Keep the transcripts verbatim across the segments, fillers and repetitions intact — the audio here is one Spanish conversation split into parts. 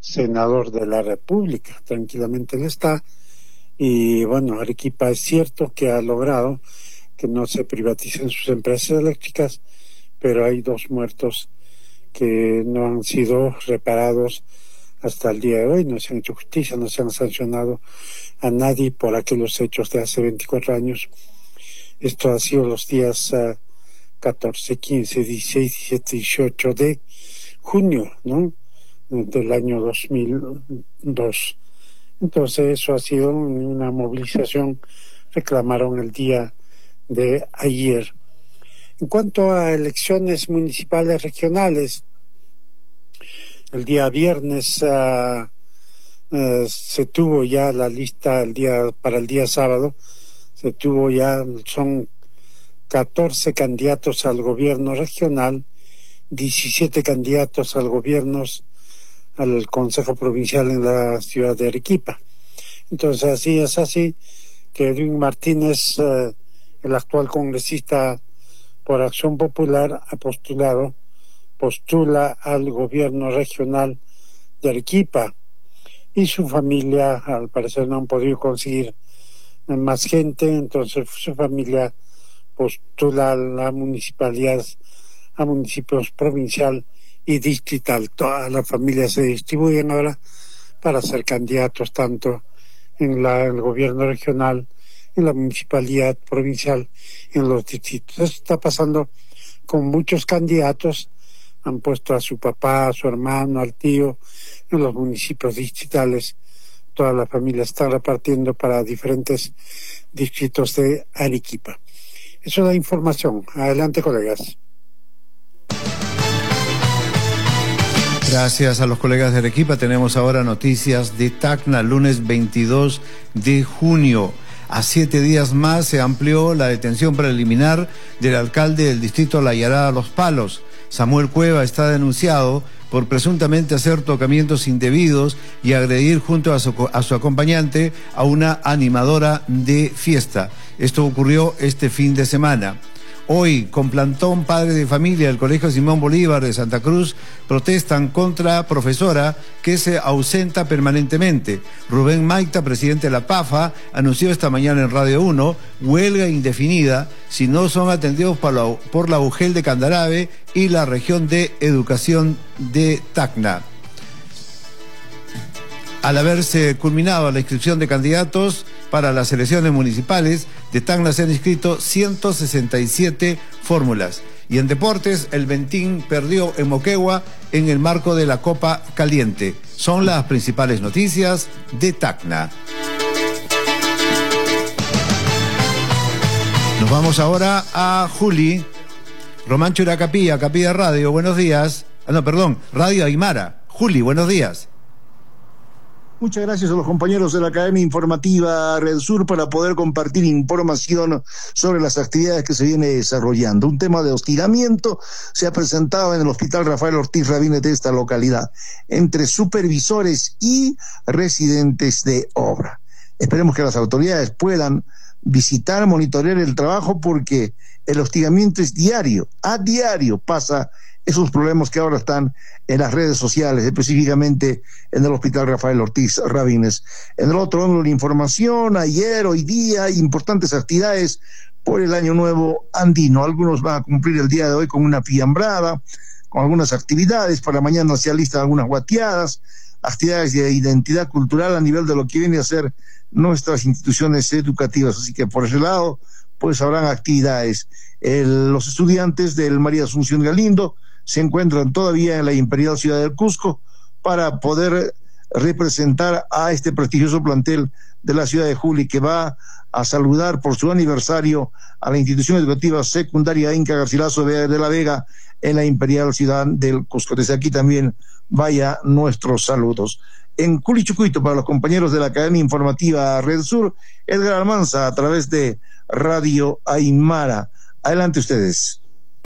senador de la República, tranquilamente él está. Y bueno, Arequipa es cierto que ha logrado que no se privaticen sus empresas eléctricas, pero hay dos muertos que no han sido reparados hasta el día de hoy, no se han hecho justicia, no se han sancionado a nadie por aquellos hechos de hace veinticuatro años. Esto ha sido los días uh, catorce, quince, dieciséis, diecisiete, dieciocho de junio, ¿no?, del año dos mil dos. Entonces eso ha sido una movilización, reclamaron el día de ayer. En cuanto a elecciones municipales regionales, el día viernes uh, uh, se tuvo ya la lista el día para el día sábado, se tuvo ya, son catorce candidatos al gobierno regional, diecisiete candidatos al gobierno, al Consejo Provincial en la ciudad de Arequipa. Entonces así es así que Edwin Martínez, uh, el actual congresista por Acción Popular, ha postulado, postula al gobierno regional de Arequipa, y su familia al parecer no han podido conseguir más gente, entonces su familia postula a la municipalidad, a municipios provincial y distrital. Todas las familias se distribuyen ahora para ser candidatos tanto en la, el gobierno regional, en la municipalidad provincial, en los distritos. Eso está pasando con muchos candidatos, han puesto a su papá, a su hermano, al tío, en los municipios distritales. Todas las familias están repartiendo para diferentes distritos de Arequipa. Eso es la información. Adelante, colegas. Gracias a los colegas de Arequipa. Tenemos ahora noticias de Tacna, lunes veintidós de junio. A siete días más se amplió la detención preliminar del alcalde del distrito La Yarada Los Palos. Samuel Cueva está denunciado por presuntamente hacer tocamientos indebidos y agredir junto a su, a su acompañante a una animadora de fiesta. Esto ocurrió este fin de semana. Hoy, con plantón, padres de familia del Colegio Simón Bolívar de Santa Cruz protestan contra profesora que se ausenta permanentemente. Rubén Maita, presidente de la PAFA, anunció esta mañana en Radio uno huelga indefinida si no son atendidos por la, por la U G E L de Candarave y la región de educación de Tacna. Al haberse culminado la inscripción de candidatos para las elecciones municipales, de Tacna se han inscrito ciento sesenta y siete fórmulas. Y en deportes, el Ventín perdió en Moquegua en el marco de la Copa Caliente. Son las principales noticias de Tacna. Nos vamos ahora a Juli. Román Churacapía, Capilla Radio, buenos días. Ah, no, perdón, Radio Aymara. Juli, buenos días. Muchas gracias a los compañeros de la Academia Informativa Red Sur para poder compartir información sobre las actividades que se viene desarrollando. Un tema de hostigamiento se ha presentado en el Hospital Rafael Ortiz Rabines de esta localidad entre supervisores y residentes de obra. Esperemos que las autoridades puedan visitar, monitorear el trabajo, porque el hostigamiento es diario, a diario pasa esos problemas que ahora están en las redes sociales, específicamente en el Hospital Rafael Ortiz Rabines. En el otro ángulo de la información, ayer, hoy día, importantes actividades por el Año Nuevo Andino. Algunos van a cumplir el día de hoy con una fiambrada, con algunas actividades. Para mañana se alistan algunas guateadas, actividades de identidad cultural a nivel de lo que viene a ser nuestras instituciones educativas. Así que por ese lado, pues habrán actividades. El, los estudiantes del María Asunción Galindo se encuentran todavía en la Imperial Ciudad del Cusco para poder representar a este prestigioso plantel de la ciudad de Juli, que va a saludar por su aniversario a la institución educativa secundaria Inca Garcilaso de la Vega en la Imperial Ciudad del Cusco. Desde aquí también vaya nuestros saludos. En Culichucuito, para los compañeros de la Academia Informativa Red Sur, Edgar Almanza a través de Radio Aymara. Adelante ustedes.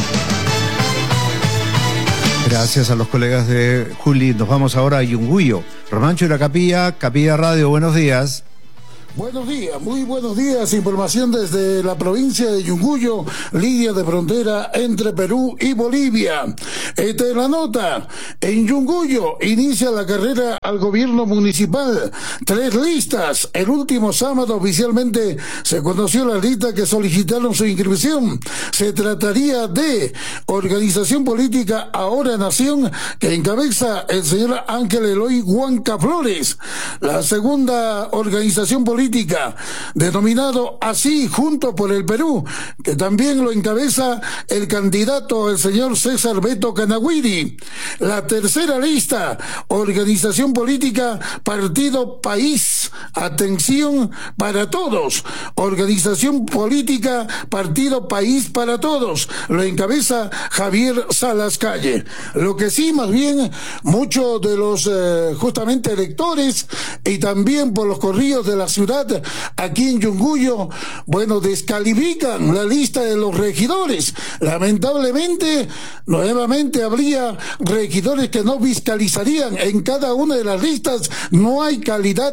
Gracias a los colegas de Juli. Nos vamos ahora a Yunguyo. Román Churacapía, Capilla Radio, buenos días. Buenos días, muy buenos días. Información desde la provincia de Yunguyo, línea de frontera entre Perú y Bolivia. Esta es la nota. En Yunguyo inicia la carrera al gobierno municipal. Tres listas. El último sábado oficialmente se conoció la lista que solicitaron su inscripción. Se trataría de Organización Política Ahora Nación, que encabeza el señor Ángel Eloy Huanca Flores. La segunda organización política política, denominado así Juntos por el Perú, que también lo encabeza el candidato, el señor César Beto Canaguiri. La tercera lista, Organización Política Partido País, atención para todos, Organización Política Partido País para Todos, lo encabeza Javier Salas Calle. Lo que sí, más bien, muchos de los eh, justamente electores y también por los corrillos de la ciudad aquí en Yunguyo, bueno, descalifican la lista de los regidores. Lamentablemente, nuevamente habría regidores que no fiscalizarían. En cada una de las listas no hay calidad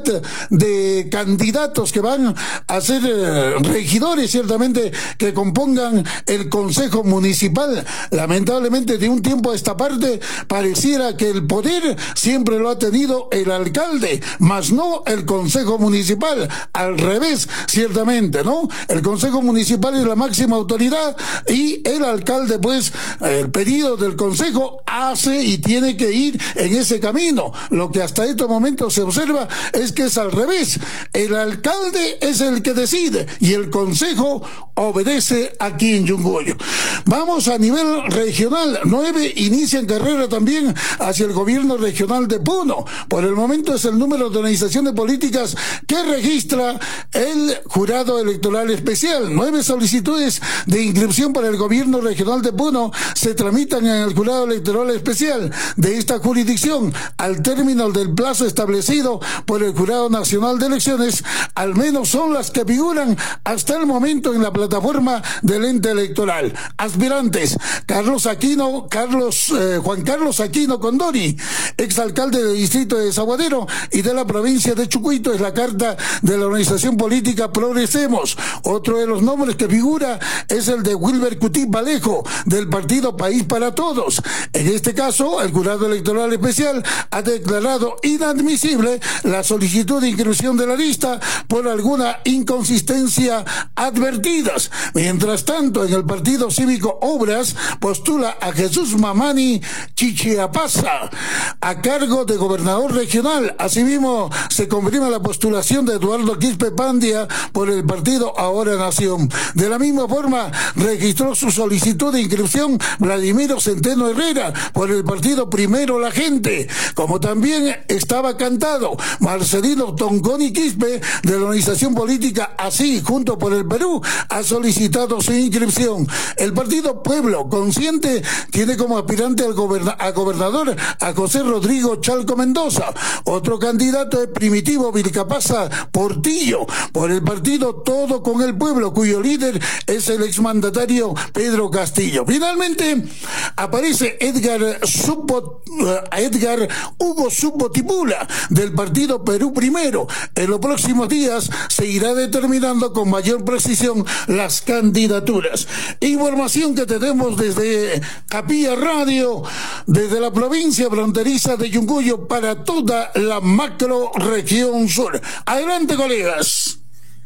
de candidatos que van a ser eh, regidores, ciertamente, que compongan el Consejo Municipal. Lamentablemente, de un tiempo a esta parte, pareciera que el poder siempre lo ha tenido el alcalde, más no el Consejo Municipal. Al revés, ciertamente, ¿no? El Consejo Municipal es la máxima autoridad y el alcalde, pues, el pedido del Consejo hace y tiene que ir en ese camino. Lo que hasta estos momentos se observa es que es al revés. El alcalde es el que decide y el Consejo obedece aquí en Yunguyo. Vamos a nivel regional. Nueve inician carrera también hacia el gobierno regional de Puno. Por el momento es el número de organizaciones políticas que registra el Jurado Electoral Especial. Nueve solicitudes de inscripción para el gobierno regional de Puno se tramitan en el Jurado Electoral Especial de esta jurisdicción. Al término del plazo establecido por el Jurado Nacional de Elecciones, al menos son las que figuran hasta el momento en la plataforma del ente electoral. Aspirantes: Carlos Aquino, Carlos, eh, Juan Carlos Aquino Condori, exalcalde del distrito de Desaguadero y de la provincia de Chucuito, es la carta de la organización política Progresemos. Otro de los nombres que figura es el de Wilber Cutí Vallejo, del partido País para Todos. En este caso, el Jurado Electoral Especial ha declarado inadmisible la solicitud de inscripción de la lista por alguna inconsistencia advertidas. Mientras tanto, en el Partido Cívico Obras postula a Jesús Mamani Chichiapasa a cargo de gobernador regional. Asimismo, se confirma la postulación de Eduardo Quispe Pandia por el partido Ahora Nación. De la misma forma, registró su solicitud de inscripción Vladimiro Centeno Herrera por el partido Primero la Gente. Como también estaba cantado, Marcelino Tongoni Quispe, de la organización política Así Junto por el Perú, ha solicitado su inscripción. El partido Pueblo Consciente tiene como aspirante al goberna a gobernador a José Rodrigo Chalco Mendoza. Otro candidato es Primitivo Vilcapasa Portillo, por el partido Todo con el Pueblo, cuyo líder es el exmandatario Pedro Castillo. Finalmente, aparece Edgar, Subo, uh, Edgar Hugo Subotipula, del partido Perú Primero. En los próximos días se irá determinando con mayor precisión las candidaturas. Información que tenemos desde Capilla Radio, desde la provincia fronteriza de Yunguyo para toda la macro región sur. Adelante, colegas.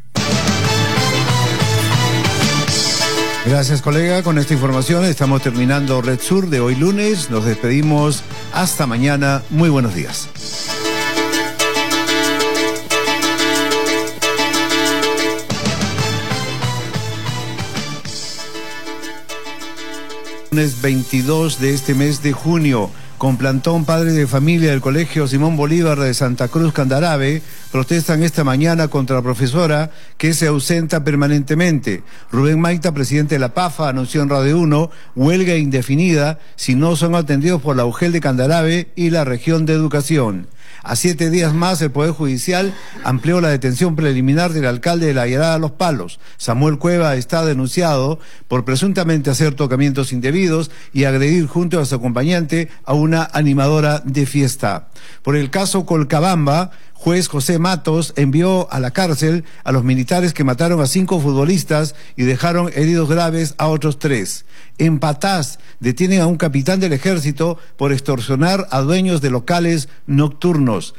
Gracias, colega. Con esta información estamos terminando Red Sur de hoy lunes. Nos despedimos. Hasta mañana. Muy buenos días. Lunes veintidós de este mes de junio. Con plantón, padres de familia del Colegio Simón Bolívar de Santa Cruz Candarave protestan esta mañana contra la profesora que se ausenta permanentemente. Rubén Maita, presidente de la PAFA, anunció en Radio uno huelga indefinida si no son atendidos por la UGEL de Candarave y la región de educación. A siete días más, el Poder Judicial amplió la detención preliminar del alcalde de la Llanada de Los Palos. Samuel Cueva está denunciado por presuntamente hacer tocamientos indebidos y agredir junto a su acompañante a una animadora de fiesta. Por el caso Colcabamba, juez José Matos envió a la cárcel a los militares que mataron a cinco futbolistas y dejaron heridos graves a otros tres. En Patás detienen a un capitán del ejército por extorsionar a dueños de locales nocturnos.